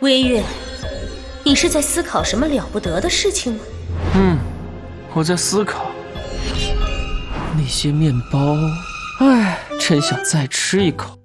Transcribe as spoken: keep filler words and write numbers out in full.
微月，你是在思考什么了不得的事情吗？ 嗯，我在思考那些面包，唉，真想再吃一口。